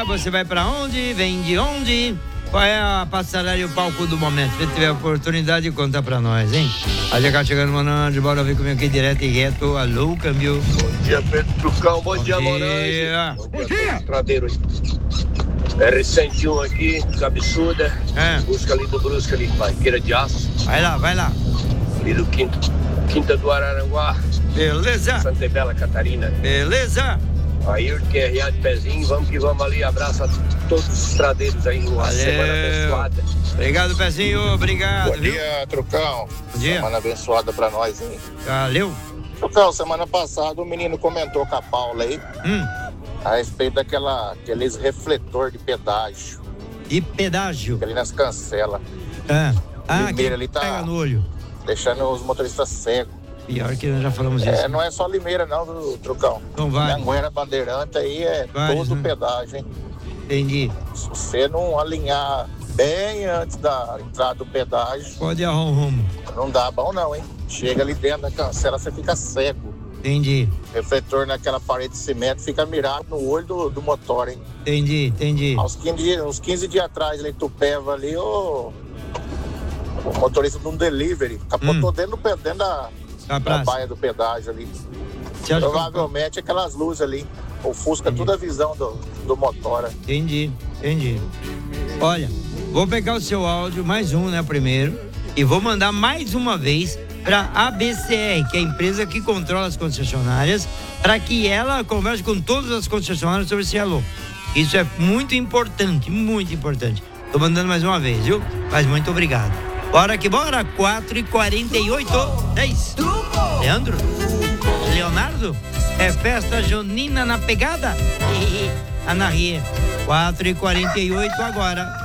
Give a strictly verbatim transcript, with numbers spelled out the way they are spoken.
Você vai pra onde? Vem de onde? Qual é a passarela e o palco do momento? Se tiver oportunidade, conta pra nós, hein? A já chegando, Monange, bora ver comigo aqui direto e reto. Alô, câmbio. Bom dia, Pedro Trucão. Bom, Bom dia, dia. Monange. Bom Bom dia. Estradeiros. R cento e um aqui, cabeçuda. É. Busca ali do Brusca, ali, barqueira de aço. Vai lá, vai lá. Ali do Quinta, Quinta do Araranguá. Beleza? Santa Bela Catarina. Beleza? Aí o Q R A de pezinho, vamos que vamos ali. Abraço a todos os estradeiros aí. Uma Valeu. semana abençoada. Obrigado, Pezinho. Obrigado. Bom dia, Trucão. Bom dia. Semana abençoada pra nós, hein? Valeu. Trucão, semana passada o menino comentou com a Paula aí Hum. a respeito daquela, aqueles refletor de pedágio, E pedágio. que ali nas cancelas, Ah, ah Limeira que ali tá- pega no olho. deixando os motoristas cegos. Pior que nós já falamos É, isso. não é só Limeira não, do Trucão. Não vai. Anguera Bandeirante aí é Vários, todo né? pedágio, hein? Entendi. Se você não alinhar bem antes da entrada do pedágio, Pode arrumar um rumo. não dá bom não, hein? Chega ali dentro da cancela, você fica cego. Entendi. Refletor naquela parede de cimento fica mirado no olho do, do motor, hein? Entendi, entendi. Há uns quinze dias, uns quinze dias atrás, ali em Tupéva, ali, o, o motorista de um delivery capotou Hum. dentro, do, pe- dentro da, Tá da pra... baia do pedágio ali. Você acha que- Provavelmente aquelas luzes ali ofusca Entendi. toda a visão do, do motor. Hein? Entendi, entendi. Olha, vou pegar o seu áudio, mais um, né, primeiro, e vou mandar mais uma vez para a A B C R, que é a empresa que controla as concessionárias, para que ela converse com todas as concessionárias sobre esse alô. Isso é muito importante, muito importante. Tô mandando mais uma vez, viu? Mas muito obrigado. Bora que bora, quatro e quarenta e oito. dez. Leandro? Leonardo? É festa junina na pegada? Ana Rie. quatro e quarenta e oito agora.